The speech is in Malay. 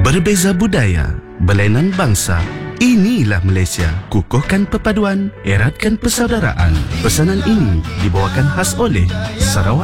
Berbeza budaya, berlainan bangsa, inilah Malaysia. Kukuhkan perpaduan, eratkan persaudaraan. Pesanan ini dibawakan khas oleh Sarawak